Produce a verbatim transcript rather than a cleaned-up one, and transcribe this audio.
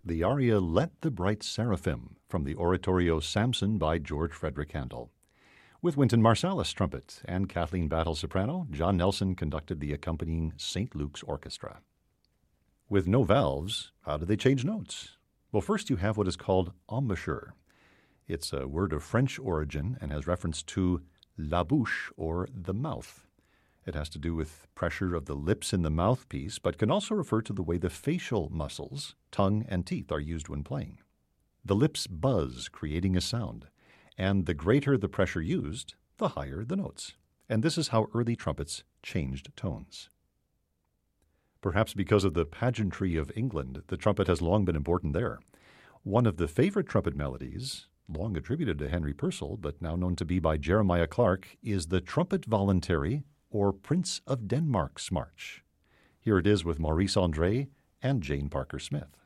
the aria Let the Bright Seraphim from the oratorio Samson by George Frederick Handel. With Wynton Marsalis trumpet and Kathleen Battle soprano, John Nelson conducted the accompanying Saint Luke's Orchestra. With no valves, how do they change notes? Well, first you have what is called embouchure. It's a word of French origin and has reference to la bouche, or the mouth. It has to do with pressure of the lips in the mouthpiece, but can also refer to the way the facial muscles, tongue and teeth, are used when playing. The lips buzz, creating a sound, and the greater the pressure used, the higher the notes. And this is how early trumpets changed tones. Perhaps because of the pageantry of England, the trumpet has long been important there. One of the favorite trumpet melodies, long attributed to Henry Purcell, but now known to be by Jeremiah Clarke, is the Trumpet Voluntary, or Prince of Denmark's March. Here it is with Maurice Andre and Jane Parker Smith.